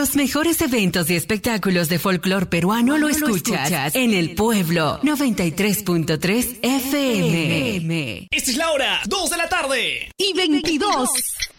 Los mejores eventos y espectáculos de folclor peruano lo escuchas en El Pueblo 93.3 FM. Esta es la hora, 2 de la tarde. Y 22.